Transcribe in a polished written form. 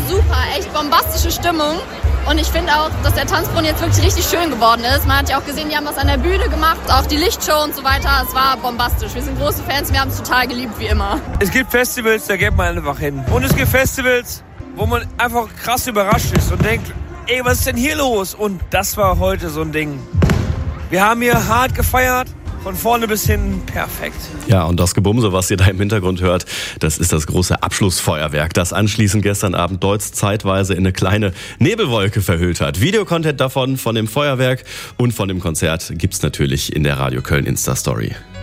super, echt bombastische Stimmung. Und ich finde auch, dass der Tanzbrunnen jetzt wirklich richtig schön geworden ist. Man hat ja auch gesehen, die haben was an der Bühne gemacht, auch die Lichtshow und so weiter. Es war bombastisch. Wir sind große Fans, wir haben es total geliebt, wie immer. Es gibt Festivals, da geht man einfach hin. Und es gibt Festivals, wo man einfach krass überrascht ist und denkt, ey, was ist denn hier los? Und das war heute so ein Ding. Wir haben hier hart gefeiert. Von vorne bis hinten perfekt. Ja, und das Gebumse, was ihr da im Hintergrund hört, das ist das große Abschlussfeuerwerk, das anschließend gestern Abend Deutz zeitweise in eine kleine Nebelwolke verhüllt hat. Videocontent davon, von dem Feuerwerk und von dem Konzert gibt's natürlich in der Radio Köln Insta-Story.